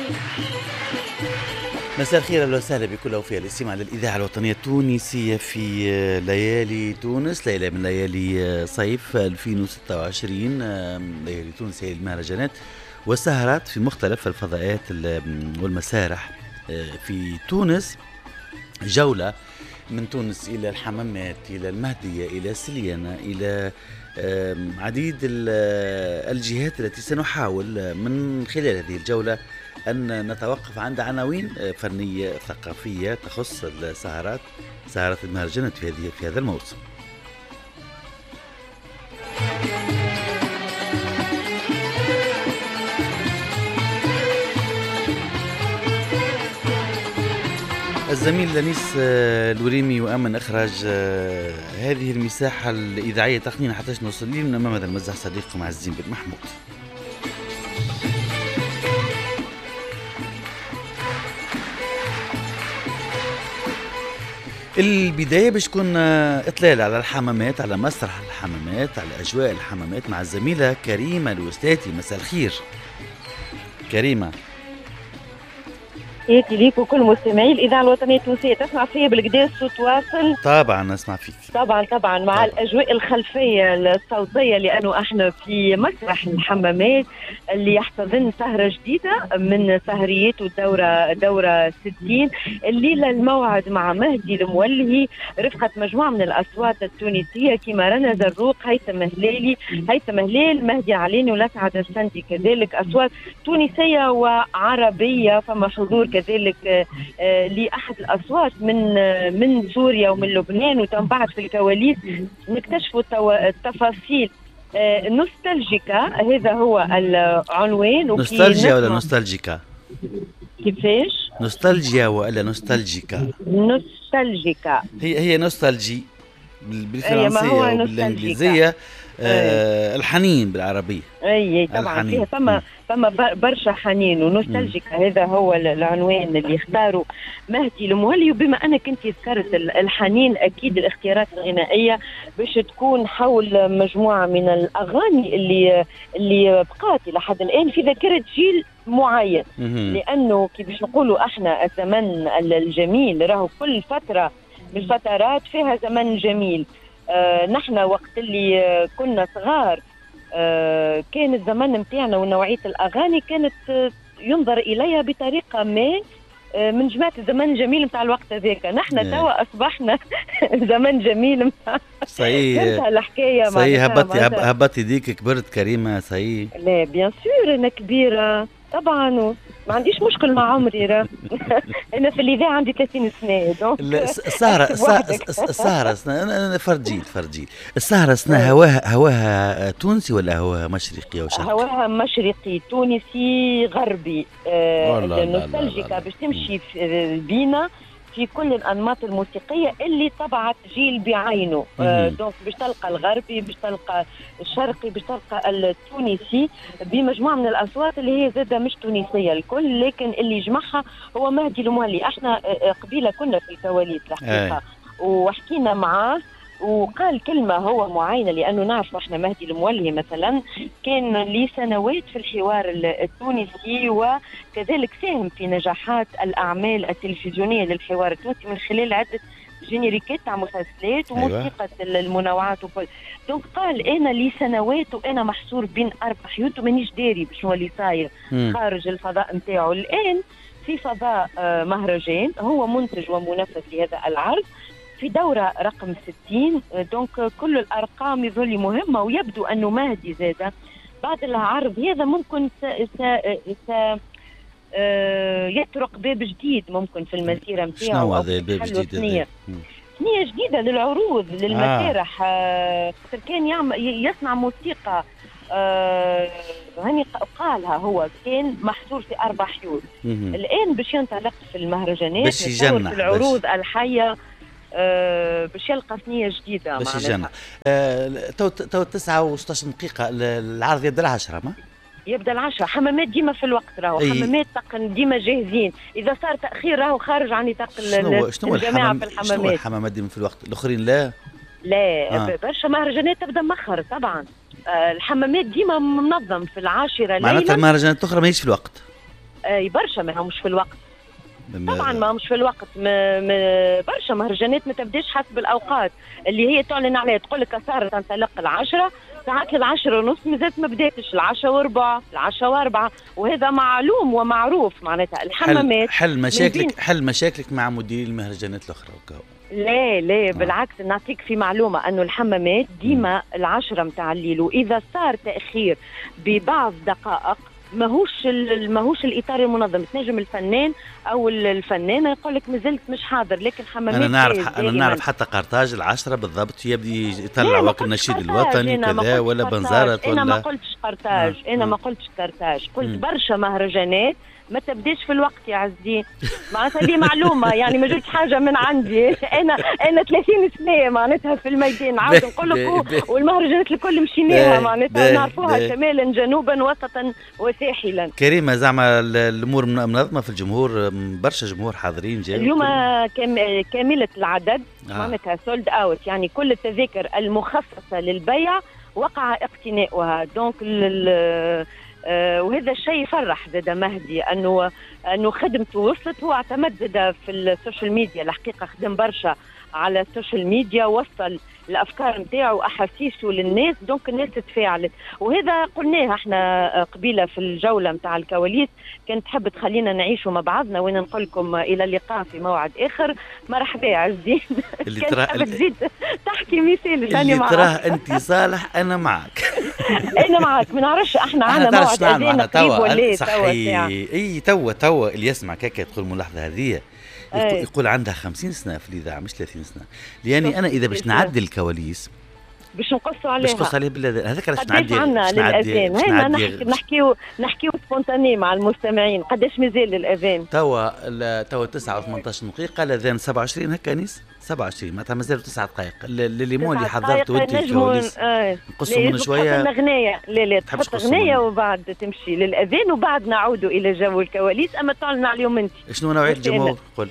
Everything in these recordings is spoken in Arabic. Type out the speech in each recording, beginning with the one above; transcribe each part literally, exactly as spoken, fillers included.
مساء الخير، اهلا وسهلا بكل وفي الاستماع للاذاعه الوطنيه التونسيه في ليالي تونس، ليله من ليالي صيف ألفين وستة وعشرين. ليالي تونس هي المهرجانات والسهرات في مختلف الفضاءات والمسارح في تونس. جوله من تونس الى الحمامات، الى المهديه، الى سليانه، الى عديد الجهات التي سنحاول من خلال هذه الجوله أن نتوقف عند عناوين فنية ثقافية تخص السهرات، سهرات المهرجانات في هذه في هذا الموسم. الزميل لنيس الوريمي يؤمن إخراج هذه المساحة الإذاعية تقنيا حتى نوصل لي من أمام هذا المزح صديقكم عزيز بن محمود. البداية باش تكون إطلال على الحمامات، على مسرح الحمامات، على أجواء الحمامات مع الزميلة كريمة الوستاتي. مساء الخير كريمة. تحياتي ليك وكل مستمعي الإذاعة الوطنية التونسية. تسمع فيا بالكدا الصوت واصل؟ طبعا نسمع فيك. طبعا طبعا مع طبعا. الأجواء الخلفية الصوتية، لأنه احنا في مسرح الحمامات اللي يحتضن سهرة جديدة من سهريات الدورة دورة ستين. الليلة الموعد مع مهدي المولهي رفقة مجموعة من الأصوات التونسية كما رنا زروق، هيثم هلالي، هيثم هلال، مهدي عليني ولسعد السندي، كذلك أصوات تونسية وعربية. فما حضور كذلك لأحد الأصوات من من سوريا ومن لبنان. وتم بعد في الكواليس نكتشفوا التفاصيل نوستالجيكا، هذا هو العنوان. نوستالجيا ولا نوستالجيكا؟ كيفاش؟ نوستالجيا ولا نوستالجيكا؟ نوستالجيكا هي هي نوستالجي بالفرنسية وبالإنجليزية. آه الحنين بالعربية. اي طبعا الحنين. فيها فما فما برشا حنين ونوستالجيكا، هذا هو العنوان اللي اختاره مهدي المولي. وبما انك انت ذكرت الحنين، اكيد الاختيارات الغنائيه باش تكون حول مجموعه من الاغاني اللي اللي بقات الى حد الان في ذاكره جيل معين، لانه كي باش نقولوا احنا الزمن الجميل راهو كل فتره من الفترات فيها زمن جميل. آه نحن وقت اللي آه كنا صغار آه كان الزمن متاعنا ونوعية الأغاني كانت آه ينظر إليها بطريقة ما آه من جماعة الزمن الجميل متاع الوقت هذاك. نحن توا أصبحنا زمن جميل متاع صحيح الحكاية. صحيح هبطي هبطي ديك كبرت كريمة. صحيح لا بيان سور أنا كبيرة طبعا، ما عنديش مشكل مع عمري راه انا في الاذاعه عندي ثلاثين سنه. دونك السهره السهره انا فرجيل فرجيل السهره سنة هواها هواها تونسي ولا هواها مشرقي او شرقي؟ هواها مشرقي تونسي غربي. آه النوستالجيكا باش تمشي بينا في كل الانماط الموسيقيه اللي طبعت جيل بعينه. آه دونك باش تلقى الغربي، باش تلقى الشرقي، باش تلقى التونسي بمجموعه من الاصوات اللي هي زاده مش تونسيه الكل، لكن اللي يجمعها هو مهدي المولي. احنا قبيله كنا في الكواليس الحقيقه وحكينا معاه وقال كلمة هو معينة، لأنه نعرف احنا مهدي المولهي مثلا كان لي سنوات في الحوار التونسي، وكذلك ساهم في نجاحات الأعمال التلفزيونية للحوار التونسي من خلال عدة جينيريكات تاع مسلسلات وموسيقى المنوعات وكل. دونك قال أنا لي سنوات وأنا محصور بين أربع حيوت ومانيش داري بشنو اللي صاير خارج الفضاء نتاعو. الآن في فضاء مهرجان، هو منتج ومنفذ لهذا العرض في دورة رقم ستين. دونك كل الأرقام يظل مهمة، ويبدو أنه مهدي زادة بعد العرض هذا ممكن س... س... س... آه يطرق باب جديد ممكن في المسيرة متاعه. شنو هذا الباب الجديد؟ ثنية ثنية جديدة للعروض للمسارح. آه. آه كان يعمل يصنع موسيقى. آه هني قالها هو كان محصور في أربع حيوت. الآن باش ينطلق في المهرجانات باش يجنح في العروض باش. الحية أه باش يلقى ثنية جديدة باش يجنح. أه تو تو تسعة وستة دقيقة العرض يبدا العشرة. ما يبدا العشرة. حمامات ديما في الوقت راهو أي. حمامات تقن ديما جاهزين، إذا صار تأخير راهو خارج عن نطاق الجماعة الحمام... في الحمامات. شنو الحمامات ديما في الوقت الآخرين لا؟ لا آه. برشا مهرجانات تبدا مخر طبعا. أه الحمامات ديما منظم في العاشرة ليلة. معناتها المهرجانات الأخرى ماهيش في الوقت. آه برشا ما همش في الوقت. طبعا ما مش في الوقت م- م- برشا مهرجانات ما تبداش حسب الاوقات اللي هي تعلن عليها، تقول لك صارت تنطلق العشرة ساعات العشرة ونص مازالت ما بداتش، العشرة وربع العشرة واربعة، وهذا معلوم ومعروف معناتها. الحمامات حل, حل مشاكلك حل مشاكلك مع مديري المهرجانات الاخرى وكهو. لا لا بالعكس، نعطيك في معلومة أنه الحمامات ديما العشرة متاع الليل، وإذا صار تأخير ببعض دقائق ماهوش ماهوش الإطار المنظم، تنجم الفنان أو الفنانة يقول لك مازلت مش حاضر، لكن حمامات أنا نعرف أنا نعرف حتى قرطاج العشرة بالضبط يبدي يطلع وقت النشيد الوطني كذا ولا بنزارة ولا. أنا ما قلتش قرطاج آه. أنا آه. ما قلتش قرطاج، قلت م. برشا مهرجانات ما تبديش في الوقت يا عزيزي، معناتها لي معلومة يعني ما جبت حاجة من عندي. أنا أنا ثلاثين سنة معناتها في الميدان، عاود نقول لك، والمهرجانات الكل مشيناها معناتها نعرفوها شمالا جنوبا وسطا وساحلا. كريمة زعما الأمور منظمة في الجمهور، برشا جمهور حاضرين جاي اليوم كام كاملة العدد آه. معناتها سولد أوت، يعني كل التذاكر المخصصة للبيع وقع اقتناؤها، دونك آه وهذا الشيء يفرح زاد مهدي انه انه خدمته وصلت. هو اعتمد زاد في السوشيال ميديا، الحقيقه خدم برشا على السوشيال ميديا، وصل الافكار نتاعو واحاسيسه للناس، دونك الناس تفاعلت. وهذا قلناها احنا قبيله في الجوله نتاع الكواليس، كانت تحب تخلينا نعيشوا مع بعضنا، وين نقول لكم الى اللقاء في موعد اخر. مرحبا يا عزيزين. اللي ترى تزيد تحكي مثال اللي تراه انت صالح انا معك. انا معك، ما نعرفش احنا عنا موعد اذان قريب ولا توا اي توا توا اللي يسمع كاكا تقول الملاحظه هذه يقول عندها خمسين سنة في الإذاعة مش ثلاثين سنة، لأني أنا إذا باش نعدي الكواليس باش نقصوا عليها، باش نقص عليها بالله هذاك علاش نعدي عنا للأذان. هنا نحكي نحكيو نحكيو سبونتاني مع المستمعين. قداش مازال للأذان؟ توا توا تسعة وثمانية دقيقة، الأذان سبعة وعشرين هكا نيس سبعة وعشرين، معناتها مازالوا تسعة دقائق. الليمون اللي حضرته وانت الكواليس نقصوا منه شوية. تحط أغنية، لا لا تحط أغنية وبعد تمشي للأذان وبعد نعودوا إلى جو الكواليس. أما تعلن عليهم أنت شنو نوعية الجمهور؟ قل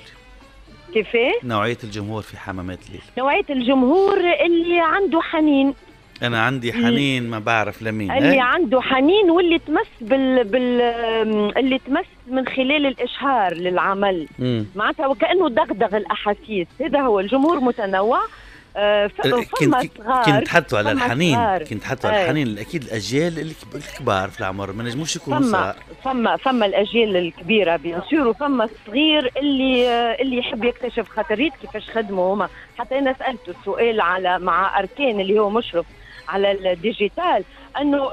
كيفاه؟ نوعية الجمهور في حمامات الليل. نوعية الجمهور اللي عنده حنين. أنا عندي حنين ما بعرف لمين. اللي ايه؟ عنده حنين واللي تمس بال, بال... اللي تمس من خلال الإشهار للعمل، معناتها وكأنه دغدغ الأحاسيس. هذا هو الجمهور متنوع. آه كنت كنت حطوا على الحنين كنت حطوا على الحنين اكيد الاجيال الكبار في العمر ما نجموش يكونوا فما فما فما الاجيال الكبيره بيان سور، وفما الصغير اللي اللي يحب يكتشف خاطريت كيفاش خدموا هما. حتى انا سالته السؤال على مع اركان اللي هو مشرف على الديجيتال، انه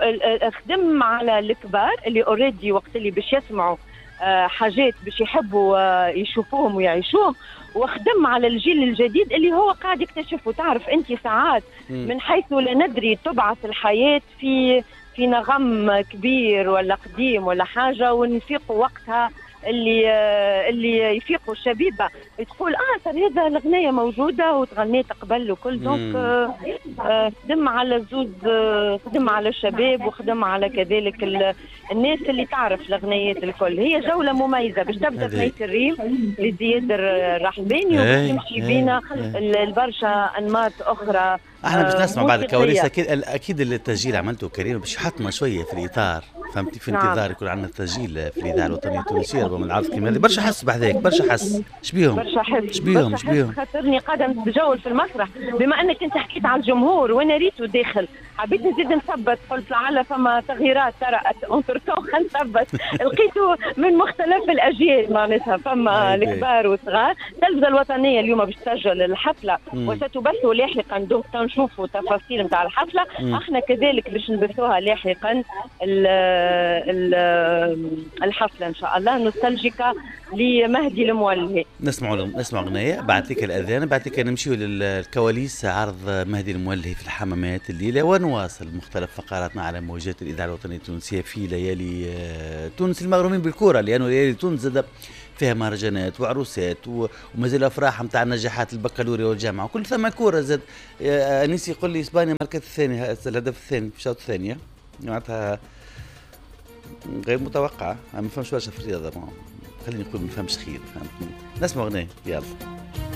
خدم على الكبار اللي اوريدي وقت اللي باش يسمعوا حاجات باش يحبوا يشوفوهم ويعيشوهم، وخدم على الجيل الجديد اللي هو قاعد يكتشفه. تعرف انت ساعات من حيث لا ندري تبعث الحياة في في نغم كبير ولا قديم ولا حاجة، ونفيقوا وقتها اللي اللي يفيقوا الشبيبة تقول اه صار هذا الأغنية موجودة وتغنيت قبل وكل. دونك آه خدم على زوز، خدم على الشباب وخدم على كذلك الناس اللي تعرف الأغنيات الكل. هي جولة مميزة باش تبدأ في ميت الريم لزياد الرحباني وتمشي بينا البرشا أنماط أخرى. احنا باش نسمع بعد الكواليس. اكيد اكيد التسجيل عملته كريم باش يحطنا شويه في الاطار، فهمتي؟ في انتظار يكون عندنا التسجيل في الاذاعه الوطنيه التونسيه ربما العرض كيما هذا. برشا حس بحذاك، برشا حس. شبيهم برشا حس شبيهم شبيهم خاطرني قادم تجول في المسرح. بما انك انت حكيت على الجمهور وانا ريته داخل، حبيت نزيد نثبت، قلت لعل فما تغييرات طرأت اونترتون، خلينا نثبت. لقيته من مختلف الاجيال معناتها، فما الكبار والصغار. التلفزه الوطنيه اليوم باش تسجل الحفله وستبث لاحقا، دونك نشوفوا تفاصيل نتاع الحفله. مم. احنا كذلك باش نبثوها لاحقا ال ال الحفله ان شاء الله نوستالجيكا لمهدي المولهي. نسمعوا نسمع اغنيه بعد لك الاذان، بعد لك نمشيو للكواليس عرض مهدي المولهي في الحمامات الليله، ونواصل مختلف فقراتنا على موجات الاذاعه الوطنيه التونسيه في ليالي تونس المغرومين بالكره، لانه ليالي تونس زاد فيها مهرجانات وعروسات ومازال افراح نتاع نجاحات البكالوريا والجامعه وكل ثم كوره زاد. انيس يقول لي اسبانيا المركز الثاني، الهدف الثاني في الشوط الثاني، معناتها غير متوقعه. ما فهمش برشا في الرياضه، خليني نقول ما فهمش خير، فهمتني؟ نسمع اغنيه يلا.